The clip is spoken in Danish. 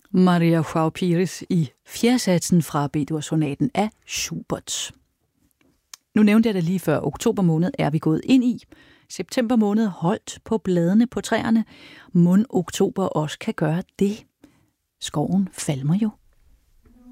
Maria João Pires i fjerdsatsen fra B-dur-sonaten af Schubert. Nu nævnte jeg det lige før. Oktober måned er vi gået ind i. September måned holdt på bladene på træerne. Mon oktober også kan gøre det. Skoven falmer jo.